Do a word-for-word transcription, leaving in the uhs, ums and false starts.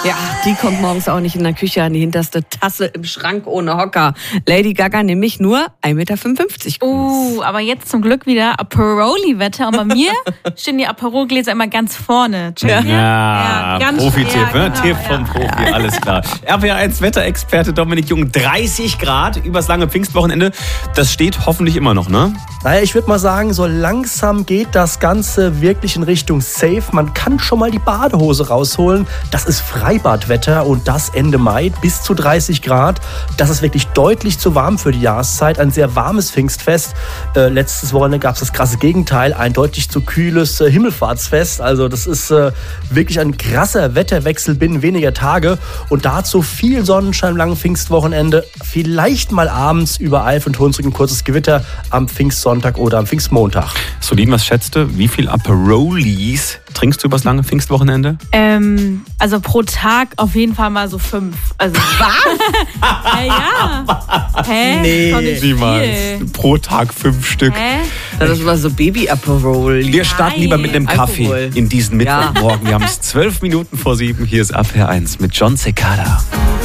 Ja, die kommt morgens auch nicht in der Küche an die hinterste Tasse im Schrank ohne Hocker. Lady Gaga nämlich nur eins Komma fünfundfünfzig Meter groß. Uh, aber jetzt zum Glück wieder Aperoli-Wetter. Und bei mir stehen die Aperol-Gläser immer ganz vorne. Check Ja, ihr? ja ganz Profi-Tipp, ja, ne? genau, Tipp vom ja. Profi, alles klar. R P R eins Wetterexperte Dominik Jung, dreißig Grad übers lange Pfingstwochenende. Das steht hoffentlich immer noch, ne? Naja, ich würde mal sagen, so langsam geht das Ganze wirklich in Richtung Safe. Man kann schon mal die Badehose rausholen. Das ist Freibadwetter und das Ende Mai bis zu dreißig Grad. Das ist wirklich deutlich zu warm für die Jahreszeit. Ein sehr warmes Pfingstfest. Äh, letztes Wochenende gab es das krasse Gegenteil. Ein deutlich zu kühles äh, Himmelfahrtsfest. Also das ist äh, wirklich ein krasser Wetterwechsel binnen weniger Tage. Und dazu viel Sonnenschein am langen Pfingstwochenende. Vielleicht mal abends über Eif und Hunsrück ein kurzes Gewitter am Pfingstsonntag oder am Pfingstmontag. Solin, was schätzt du? Wie viel Aperolis trinkst du übers lange Pfingstwochenende? Ähm, also pro Tag auf jeden Fall mal so fünf. Also was? Hä, ja. Hä? Nee. Doch nicht Niemals. viel. Pro Tag fünf Stück. Hä? Das war so Baby-Aperol. Wir starten Nein. lieber mit einem Kaffee Alkohol. in diesen Mittwochmorgen. Wir haben es zwölf Minuten vor sieben. Hier ist R P R eins mit John Cicada.